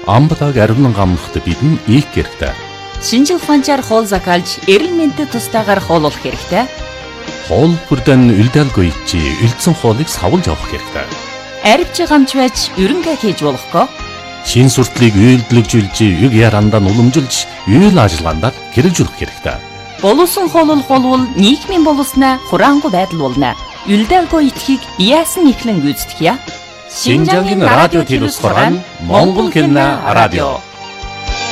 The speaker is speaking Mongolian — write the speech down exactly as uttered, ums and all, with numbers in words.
Амбатаг ариунан гамнахт бидэн их хэрэгтэй. Шинжил ухаанчаар хоол закалж, эрэл мэндэд тустаагаар хооллох хэрэгтэй. Хоол бүрдэн үлдээлгүй чи үлдсэн хоолыг савлж авах хэрэгтэй. Арвч гамч байж ерөнхий хийж болохгүй. Шин суртлыг үйлдэлжүүлж, үг ярандаа уламжилж, үйл ажиллагаанд хэрэгжүүлэх хэрэгтэй. Боловсон хооллох болвол нийгмийн боловсноо хураангуй байдал болно. Үлдээлгүй итгэхийг яасан ихлэн гүйцэтгэе. Шинжангийн радио телевиз хорон Монгол кино радио